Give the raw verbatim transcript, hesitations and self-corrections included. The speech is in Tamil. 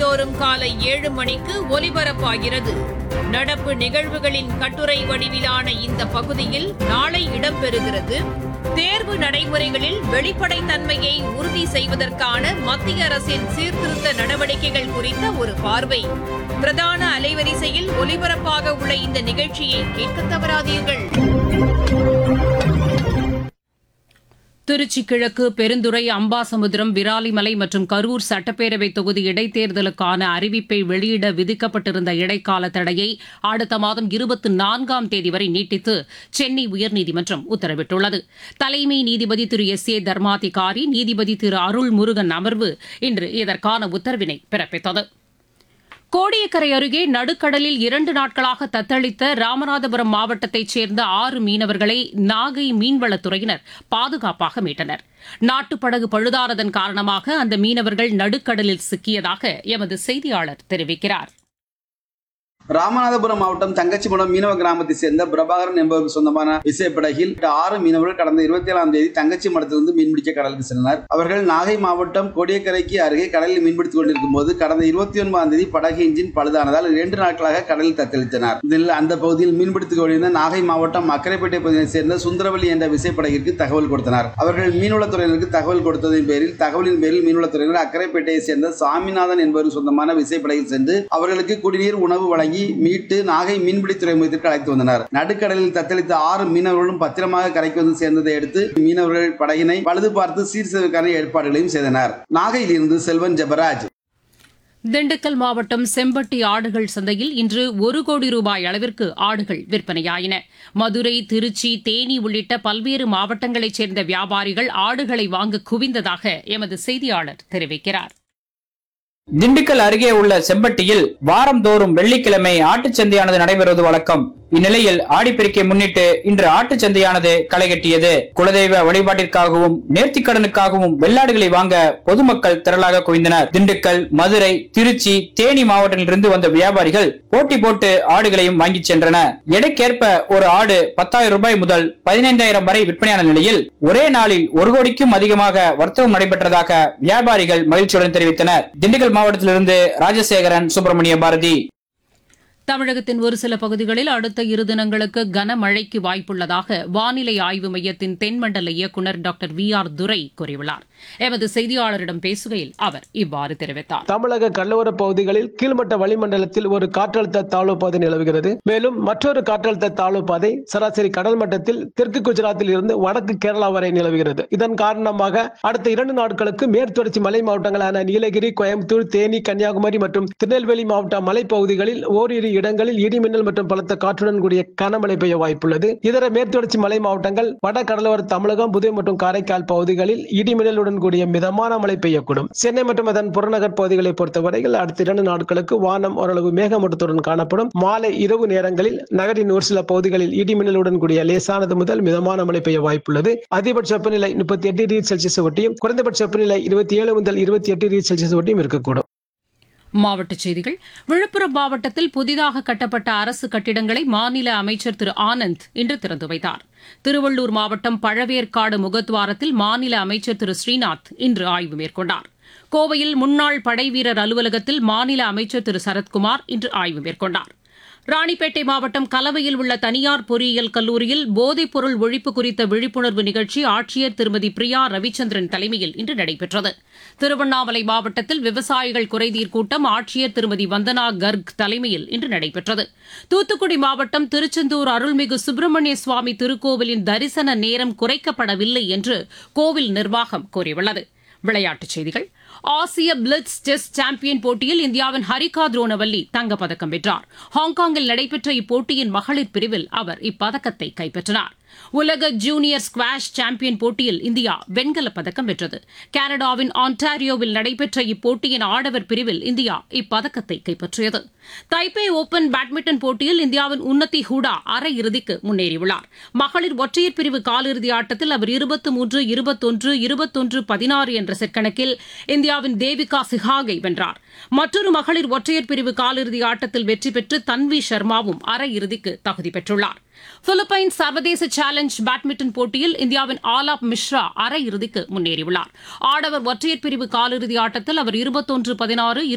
தினந்தோறும் காலை ஏழு மணிக்கு ஒலிபரப்பாகிறது. நடப்பு நிகழ்வுகளின் கட்டுரை வடிவிலான இந்த பகுதியில் நாளை இடம்பெறுகிறது. தேர்வு நடைமுறைகளில் வெளிப்படைத்தன்மையை உறுதி செய்வதற்கான மத்திய அரசின் சீர்திருத்த நடவடிக்கைகள் குறித்த ஒரு பார்வை. பிரதான அலைவரிசையில் ஒலிபரப்பாக உள்ள இந்த நிகழ்ச்சியை கேட்க தவறாதீர்கள். திருச்சி கிழக்கு, பெருந்துறை, அம்பாசமுத்திரம், விராலிமலை மற்றும் கரூர் சட்டப்பேரவை தொகுதி இடைத்தேர்தலுக்கான அறிவிப்பை வெளியிட விதிக்கப்பட்டிருந்த இடைக்கால தடையை அடுத்த மாதம் இருபத்தி நான்காம் தேதி வரை நீட்டித்து சென்னை உயர்நீதிமன்றம் உத்தரவிட்டுள்ளது. தலைமை நீதிபதி திரு எஸ் ஏ தர்மாதிகாரி, நீதிபதி திரு அருள்முருகன் அமர்வு இன்று இதற்கான உத்தரவினை பிறப்பித்தது. கோடியக்கரை அருகே நடுக்கடலில் இரண்டு நாட்களாக தத்தளித்த ராமநாதபுரம் மாவட்டத்தைச் சேர்ந்த ஆறு மீனவர்களை நாகை மீன்வளத்துறையினர் பாதுகாப்பாக மீட்டனர். நாட்டுப்படகு பழுதானதன் காரணமாக அந்த மீனவர்கள் நடுக்கடலில் சிக்கியதாக எமது செய்தியாளர் தெரிவிக்கிறார். ராமநாதபுரம் மாவட்டம் தங்கச்சிமடம் மீனவ கிராமத்தை சேர்ந்த பிரபாகரன் என்பவருக்கு சொந்தமான விசைப்படகில் ஆறு மீனவர்கள் கடந்த இருபத்தி ஏழாம் தேதி தங்கச்சி மடத்திலிருந்து மீன்பிடிக்க கடலுக்கு சென்றனர். அவர்கள் நாகை மாவட்டம் கோடியக்கரைக்கு அருகே கடலில் மீன்பிடித்துக் கொண்டிருக்கும் போது கடந்த இருபத்தி ஒன்பதாம் தேதி படகு இன்ஜின் பழுதானதால் இரண்டு நாட்களாக கடலில் தத்தளித்தனர். இதில் அந்த பகுதியில் மீன்பிடித்துக் கொண்டிருந்த நாகை மாவட்டம் அக்கரைப்பேட்டை பகுதியை சேர்ந்த சுந்தரவல்லி என்ற விசைப்படகிற்கு தகவல் கொடுத்தனர். அவர்கள் மீன்வளத்துறையினருக்கு தகவல் கொடுத்ததின் பேரில் தகவலின் பேரில் மீன்வளத்துறையினர் அக்கரைப்பேட்டையை சேர்ந்த சாமிநாதன் என்பவருக்கு சொந்தமான விசைப்படகில் சென்று அவர்களுக்கு குடிநீர், உணவு வழங்கி மீட்டு நாகை மீன்பிடி துறைமுகத்திற்கு அழைத்து வந்தனர். நடுக்கடலில் தத்தளித்த ஆறு மீனவர்களும் பத்திரமாக கரைக்கு வந்து சேர்ந்ததை அடுத்து மீனவர்கள் படகினை பழுது பார்த்து சீர் செய்வதற்கான ஏற்பாடுகளையும் செய்தனர். நாகையில் இருந்து செல்வன் ஜெபராஜ். திண்டுக்கல் மாவட்டம் செம்பட்டி ஆடுகள் சந்தையில் இன்று ஒரு கோடி ரூபாய் அளவிற்கு ஆடுகள் விற்பனையாயின. மதுரை, திருச்சி, தேனி உள்ளிட்ட பல்வேறு மாவட்டங்களைச் சேர்ந்த வியாபாரிகள் ஆடுகளை வாங்க குவிந்ததாக எமது செய்தியாளர் தெரிவிக்கிறார். திண்டுக்கல் அருகே உள்ள செம்பட்டியில் வாரந்தோறும் வெள்ளிக்கிழமை ஆட்டுச்சந்தையானது நடைபெறுவது வழக்கம். இந்நிலையில் ஆடிப்பெருக்கை முன்னிட்டு இன்று ஆட்டுச்சந்தையானது களைகட்டியது. குலதெய்வ வழிபாட்டிற்காகவும் நேர்த்திக்கடனுக்காகவும் வெள்ளாடுகளை வாங்க பொதுமக்கள் திரளாக குவிந்தனர். திண்டுக்கல், மதுரை, திருச்சி, தேனி மாவட்டத்திலிருந்து வந்த வியாபாரிகள் போட்டி போட்டு ஆடுகளையும் வாங்கி சென்றனர். எடைக்கேற்ப ஒரு ஆடு பத்தாயிரம் ரூபாய் முதல் பதினைந்தாயிரம் வரை விற்பனையான நிலையில் ஒரே நாளில் ஒரு கோடிக்கும் அதிகமாக வர்த்தகம் நடைபெற்றதாக வியாபாரிகள் மகிழ்ச்சியுடன் தெரிவித்தனர். திண்டுக்கல் மாவட்டத்திலிருந்து ராஜசேகரன், சுப்பிரமணிய பாரதி. தமிழகத்தின் ஒரு சில பகுதிகளில் அடுத்த இரு தினங்களுக்கு கனமழைக்கு வாய்ப்புள்ளதாக வானிலை ஆய்வு மையத்தின் தென்மண்டல இயக்குநர் டாக்டர் வி ஆர் துரை கூறியுள்ளார். எமது செய்தியாளரிடம் பேசுகையில் அவர் இவ்வாறு தெரிவித்தார். தமிழக கடலோர பகுதிகளில் கீழ்மட்ட வளிமண்டலத்தில் ஒரு காற்றழுத்த தாழ்வு பாதை நிலவுகிறது. மேலும் மற்றொரு காற்றழுத்த தாழ்வு பாதை சராசரி கடல் மட்டத்தில் தெற்கு குஜராத்தில் இருந்து வடக்கு கேரளா வரை நிலவுகிறது. இதன் காரணமாக அடுத்த இரண்டு நாட்களுக்கு மேற்குத்தொடர்ச்சி மலை மாவட்டங்களான நீலகிரி, கோயம்புத்தூர், தேனி, கன்னியாகுமரி மற்றும் திருநெல்வேலி மாவட்ட மலைப்பகுதிகளில் ஓரிரு இடங்களில் இடிமின்னல் மற்றும் பலத்த காற்றுடன் கூடிய கனமழை பெய்ய வாய்ப்புள்ளது. இதர மேற்குத்தொடர்ச்சி மலை மாவட்டங்கள், வட கடலோர தமிழகம், புதுவை மற்றும் காரைக்கால் பகுதிகளில் இடிமின்னலுடன் கூடிய மிதமான மழை பெய்யக்கூடும். சென்னை மற்றும் அதன் புறநகர் பகுதிகளை பொறுத்தவரையில் அடுத்த இரண்டு நாட்களுக்கு வானம் ஓரளவு மேகமூட்டத்துடன் காணப்படும். மாலை இரவு நேரங்களில் நகரின் ஒரு சில பகுதிகளில் இடிமின்னலுடன் கூடிய லேசானது முதல் மிதமான மழை பெய்ய வாய்ப்புள்ளது. அதிகபட்ச வெப்பநிலை முப்பத்தி எட்டு டிகிரி செல்சியஸ் ஒட்டியும் குறைந்தபட்ச வெப்பநிலை இருபத்தி ஏழு முதல் இருபத்தி எட்டு டிகிரி செல்சியஸ் ஒட்டியும் இருக்கக்கூடும். மாவட்டச் செய்திகள். விழுப்புரம் மாவட்டத்தில் புதிதாக கட்டப்பட்ட அரசு கட்டிடங்களை மாநில அமைச்சர் திரு ஆனந்த் இன்று திறந்து வைத்தார். திருவள்ளூர் மாவட்டம் பழவேற்காடு முகத்வாரத்தில் மாநில அமைச்சர் திரு ஸ்ரீநாத் இன்று ஆய்வு மேற்கொண்டார். கோவையில் முன்னாள் படைவீரர் அலுவலகத்தில் மாநில அமைச்சர் திரு சரத்குமார் இன்று ஆய்வு மேற்கொண்டார். ராணிப்பேட்டை மாவட்டம் கலவையில் உள்ள தனியார் பொறியியல் கல்லூரியில் போதைப் பொருள் ஒழிப்பு குறித்த விழிப்புணர்வு நிகழ்ச்சி ஆட்சியர் திருமதி பிரியா ரவிச்சந்திரன் தலைமையில் இன்று நடைபெற்றது. திருவண்ணாமலை மாவட்டத்தில் விவசாயிகள் குறைதீர் கூட்டம் ஆட்சியர் திருமதி வந்தனா கர்க் தலைமையில் இன்று நடைபெற்றது. தூத்துக்குடி மாவட்டம் திருச்செந்தூர் அருள்மிகு சுப்பிரமணிய சுவாமி திருக்கோவிலின் தரிசன நேரம் குறைக்கப்படவில்லை என்று கோவில் நிர்வாகம் கூறியுள்ளது. விளையாட்டுச் செய்திகள். ஆசிய பிளிட்ஸ் டெஸ்ட் சாம்பியன் போட்டியில் இந்தியாவின் ஹரிகா துரோணவல்லி தங்கப்பதக்கம் வென்றார். ஹாங்காங்கில் நடைபெற்ற இப்போட்டியின் மகளிர் பிரிவில் அவர் இப்பதக்கத்தை கைப்பற்றினார். உலக ஜூனியர் ஸ்குவாஷ் சாம்பியன் போட்டியில் இந்தியா வெண்கலப் பதக்கம் வென்றது. கனடாவின் ஆன்டாரியோவில் நடைபெற்ற இப்போட்டியின் ஆடவர் பிரிவில் இந்தியா இப்பதக்கத்தை கைப்பற்றியது. தைப்பே ஓபன் பேட்மிண்டன் போட்டியில் இந்தியாவின் உன்னதி ஹூடா அரையிறுதிக்கு முன்னேறியுள்ளார். மகளிர் ஒற்றையர் பிரிவு காலிறுதி ஆட்டத்தில் அவர் இருபத்தி மூன்று இருபத்தொன்று இருபத்தொன்று பதினாறு என்ற செட் கணக்கில் இந்தியாவின் தேவிகா சிஹாகை வென்றார். மற்றொரு மகளிர் ஒற்றையர் பிரிவு காலிறுதி ஆட்டத்தில் வெற்றி பெற்று தன்வி சர்மாவும் அரையிறுதிக்கு தகுதி பெற்றுள்ளார். பிலிப்பைன்ஸ் சர்வதேச சேலஞ்ச் பேட்மிண்டன் போட்டியில் இந்தியாவின் ஆலாப் மிஸ்ரா அரையிறுதிக்கு முன்னேறியுள்ளார். ஆடவர் ஒற்றையர் பிரிவு காலிறுதி ஆட்டத்தில் அவர் இருபத்தொன்று பதினாறு